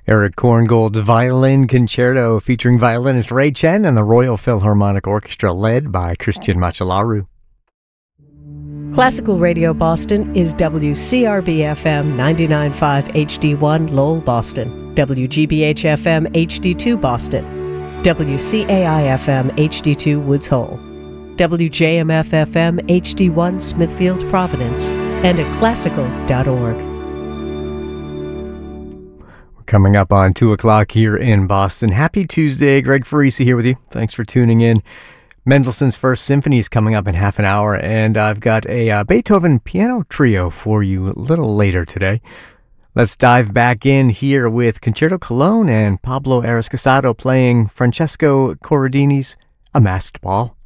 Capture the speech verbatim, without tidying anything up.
Eric Korngold's Violin Concerto featuring violinist Ray Chen and the Royal Philharmonic Orchestra led by Christian Machalaru. Classical Radio Boston is W C R B F M ninety-nine point five H D one Lowell, Boston, W G B H F M H D two Boston, W C A I F M H D two Woods Hole, W J M F F M H D one Smithfield, Providence, and at classical dot org. Coming up on two o'clock here in Boston. Happy Tuesday. Greg Farisi here with you. Thanks for tuning in. Mendelssohn's First Symphony is coming up in half an hour, and I've got a uh, Beethoven piano trio for you a little later today. Let's dive back in here with Concerto Cologne and Pablo Arriscasado playing Francesco Corradini's A Masked Ball.